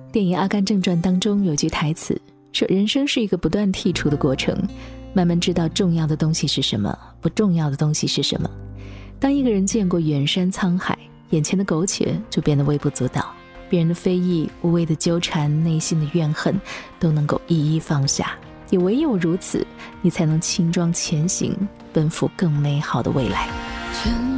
电影《阿甘正传》当中有句台词说，人生是一个不断剔除的过程，慢慢知道重要的东西是什么，不重要的东西是什么。当一个人见过远山沧海，眼前的苟且就变得微不足道，别人的非议、无谓的纠缠、内心的怨恨都能够一一放下。也唯有如此，你才能轻装前行，奔赴更美好的未来。